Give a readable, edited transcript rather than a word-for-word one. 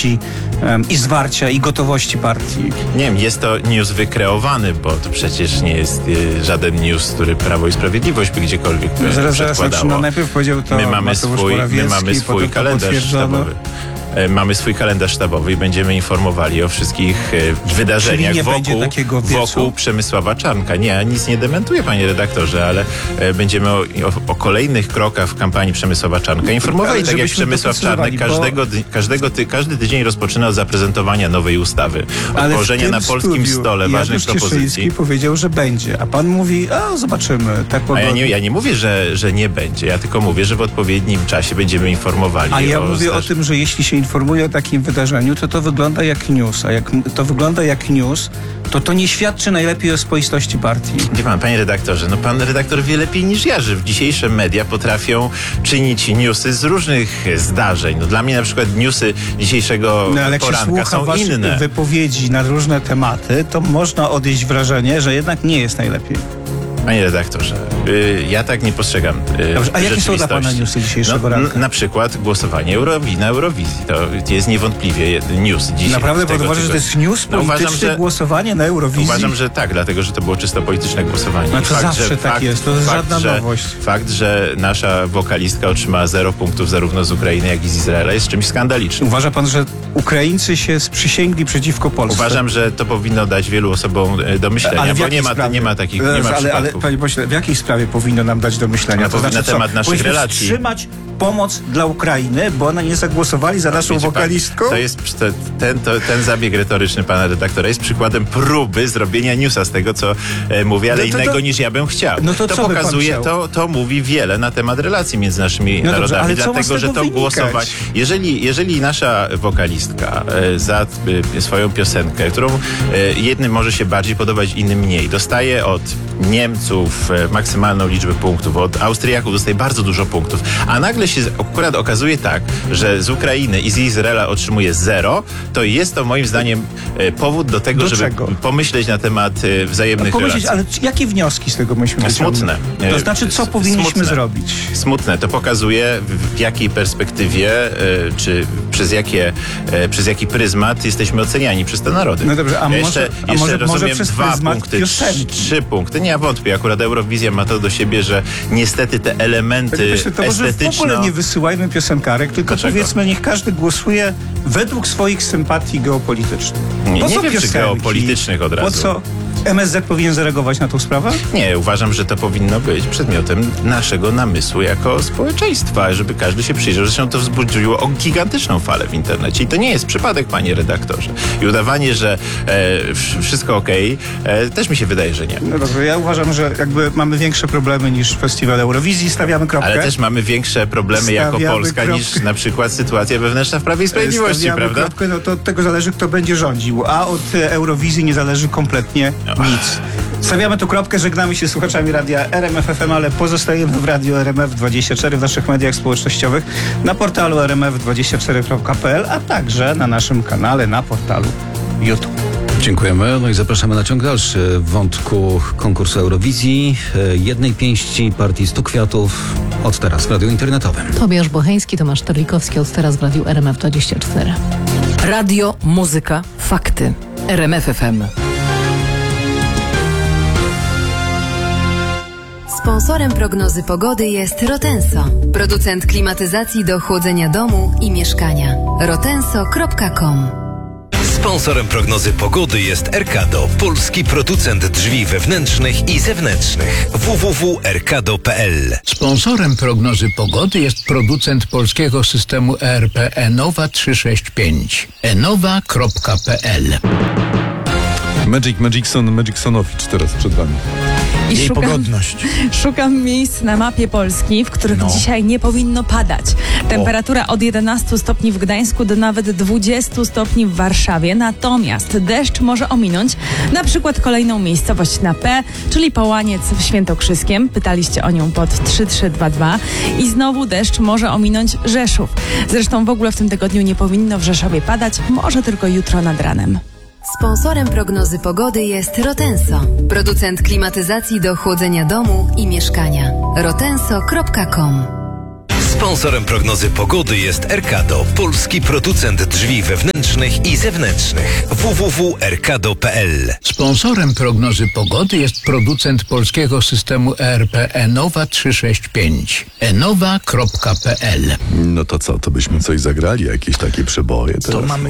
jakości i zwarcia i gotowości partii. Nie wiem, jest to news wykreowany, bo to przecież nie jest żaden news, który Prawo i Sprawiedliwość by gdziekolwiek przedkładało. Najpierw powiedział to My mamy swój kalendarz sztabowy. Mamy swój kalendarz sztabowy i będziemy informowali o wszystkich wydarzeniach wokół Przemysława Czarnka. Nie, ja nic nie dementuję, panie redaktorze, ale będziemy o kolejnych krokach w kampanii Przemysława Czarnka informowali, tak jak Przemysław Czarnek każdy tydzień rozpoczyna od zaprezentowania nowej ustawy, od położenia na polskim stole ważnych propozycji. Powiedział, że będzie, a pan mówi, zobaczymy. Tak ja nie mówię, że nie będzie, ja tylko mówię, że w odpowiednim czasie będziemy informowali. A ja mówię o tym, że jeśli się informuje o takim wydarzeniu, to wygląda jak news. A jak to wygląda jak news, to nie świadczy najlepiej o spoistości partii. Wie pan, panie redaktorze, pan redaktor wie lepiej niż ja, że dzisiejsze media potrafią czynić newsy z różnych zdarzeń. Dla mnie na przykład newsy dzisiejszego poranka są inne. Wypowiedzi na różne tematy, to można odnieść wrażenie, że jednak nie jest najlepiej. Panie redaktorze, ja tak nie postrzegam Dobrze, a jakie są dla pana newsy dzisiejszego ranka? Na przykład głosowanie na Eurowizji. To jest niewątpliwie news dzisiaj. Naprawdę pan uważa, że to jest news polityczne głosowanie na Eurowizji? Uważam, że tak, dlatego że to było czysto polityczne głosowanie. No to zawsze tak jest, to jest żadna nowość. Fakt, że nasza wokalistka otrzymała 0 punktów zarówno z Ukrainy, jak i z Izraela jest czymś skandalicznym. Uważa pan, że Ukraińcy się sprzysięgli przeciwko Polsce? Uważam, że to powinno dać wielu osobom do myślenia, bo nie ma takich przypadków. Panie pośle, w jakiej sprawie powinno nam dać do myślenia? To znaczy, na temat naszych relacji. Wstrzymać pomoc dla Ukrainy, bo one nie zagłosowali za naszą wokalistką? Ten zabieg retoryczny pana redaktora jest przykładem próby zrobienia newsa z tego, co mówię, ale innego niż ja bym chciał. To pokazuje, to mówi wiele na temat relacji między naszymi narodami, dlatego że to głosować. Jeżeli nasza wokalistka za swoją piosenkę, którą jednym może się bardziej podobać, innym mniej, dostaje od Niemców maksymalną liczbę punktów, od Austriaków dostaje bardzo dużo punktów, a nagle się akurat okazuje tak, że z Ukrainy i z Izraela otrzymuje 0, to jest to moim zdaniem powód do tego, żeby pomyśleć na temat wzajemnych relacji. Ale jakie wnioski z tego myśmy wyciągnęli? Smutne. To znaczy, co powinniśmy zrobić? Smutne. To pokazuje, w jakiej perspektywie, czy przez jaki pryzmat jesteśmy oceniani przez te narody. No dobrze, jeszcze rozumiem przez 2 punkty, 3 punkty. Nie, ja wątpię. Akurat Eurowizja ma to do siebie, że niestety te elementy estetyczne... W ogóle nie wysyłajmy piosenkarek, tylko powiedzmy, niech każdy głosuje według swoich sympatii geopolitycznych. Nie wiem, czy geopolitycznych od razu. Po co MSZ powinien zareagować na tą sprawę? Nie, uważam, że to powinno być przedmiotem naszego namysłu jako społeczeństwa, żeby każdy się przyjrzał. Zresztą to wzbudziło gigantyczną falę w internecie i to nie jest przypadek, panie redaktorze. I udawanie, że wszystko okej, też mi się wydaje, że nie. No dobrze, ja uważam, że jakby mamy większe problemy niż festiwal Eurowizji, stawiamy kropkę. Ale też mamy większe problemy jako Polska niż na przykład sytuacja wewnętrzna w Prawie i Sprawiedliwości, prawda? Kropkę, to od tego zależy, kto będzie rządził, a od Eurowizji nie zależy kompletnie nic. Stawiamy tu kropkę, żegnamy się z słuchaczami radia RMF FM, ale pozostajemy w radiu RMF24 w naszych mediach społecznościowych, na portalu rmf24.pl, a także na naszym kanale na portalu YouTube. Dziękujemy. No i zapraszamy na ciąg dalszy w wątku konkursu Eurowizji, jednej pięści partii 100 kwiatów od teraz w radiu internetowym. Tobiasz Bocheński, Tomasz Terlikowski od teraz w radiu RMF24. Radio, muzyka, fakty. RMF FM. Sponsorem prognozy pogody jest Rotenso, producent klimatyzacji do chłodzenia domu i mieszkania. rotenso.com. Sponsorem prognozy pogody jest Erkado, polski producent drzwi wewnętrznych i zewnętrznych. www.erkado.pl. Sponsorem prognozy pogody jest producent polskiego systemu ERP Enowa 365. enowa.pl. Magicsonowicz teraz przed wami. Jej pogodność. Szukam miejsc na mapie Polski, w których dzisiaj nie powinno padać. Temperatura od 11 stopni w Gdańsku do nawet 20 stopni w Warszawie. Natomiast deszcz może ominąć na przykład kolejną miejscowość na P, czyli Połaniec w Świętokrzyskiem. Pytaliście o nią pod 3322. I znowu deszcz może ominąć Rzeszów. Zresztą w ogóle w tym tygodniu nie powinno w Rzeszowie padać, może tylko jutro nad ranem. Sponsorem prognozy pogody jest Rotenso, producent klimatyzacji do chłodzenia domu i mieszkania. rotenso.com. Sponsorem prognozy pogody jest Erkado, polski producent drzwi wewnętrznych i zewnętrznych. www.erkado.pl. Sponsorem prognozy pogody jest producent polskiego systemu ERP Enowa 365. enowa.pl. No to co, to byśmy coś zagrali, jakieś takie przeboje teraz? To mamy